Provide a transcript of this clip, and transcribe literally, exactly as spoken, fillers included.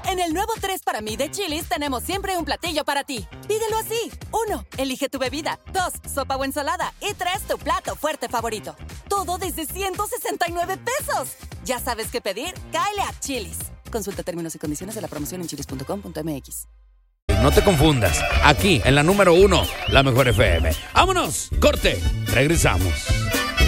En el nuevo tres para mí de Chili's tenemos siempre un platillo para ti. Pídelo así. Uno, elige tu bebida. Dos, sopa o ensalada. Y tres, tu plato fuerte favorito. Todo desde ciento sesenta y nueve pesos. ¿Ya sabes qué pedir? Cáele a Chili's. Consulta términos y condiciones de la promoción en chilis punto com punto m x. No te confundas. Aquí, en la número uno, la mejor F M. ¡Vámonos! ¡Corte! Regresamos.